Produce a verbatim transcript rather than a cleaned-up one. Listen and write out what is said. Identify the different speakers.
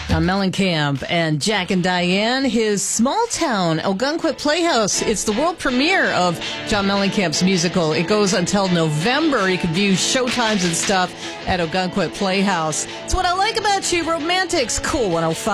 Speaker 1: John Mellencamp and Jack and Diane, his small town, Ogunquit Playhouse. It's the world premiere of John Mellencamp's musical. It goes until November. You can view showtimes and stuff at Ogunquit Playhouse. It's what I like about you, Romantics. Cool one oh five.